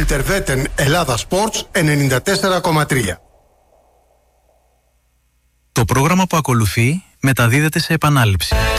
Filterveten Ελλάδα Sports 94,3. Το πρόγραμμα που ακολουθεί μεταδίδεται σε επανάληψη.